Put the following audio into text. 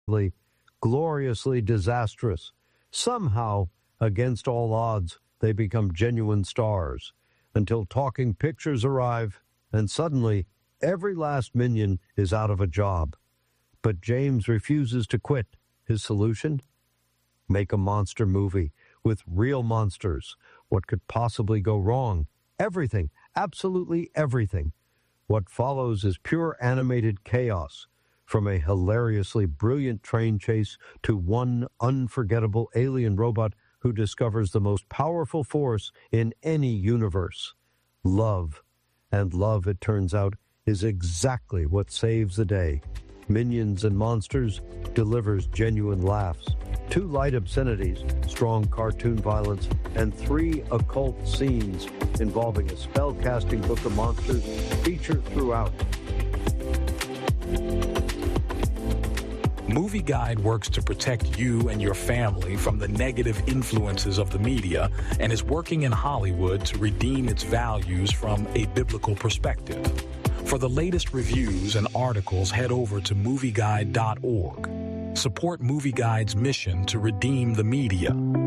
gloriously disastrous. Somehow, against all odds, they become genuine stars, until talking pictures arrive, and suddenly every last minion is out of a job. But James refuses to quit. His solution? Make a monster movie with real monsters. What could possibly go wrong? Everything, absolutely everything. What follows is pure animated chaos, from a hilariously brilliant train chase to one unforgettable alien robot who discovers the most powerful force in any universe, love. And love, it turns out, is exactly what saves the day. Minions and Monsters delivers genuine laughs, 2 light obscenities, strong cartoon violence, and 3 occult scenes involving a spell-casting book of monsters featured throughout. Movie Guide works to protect you and your family from the negative influences of the media and is working in Hollywood to redeem its values from a biblical perspective. For the latest reviews and articles, head over to movieguide.org. Support Movie Guide's mission to redeem the media.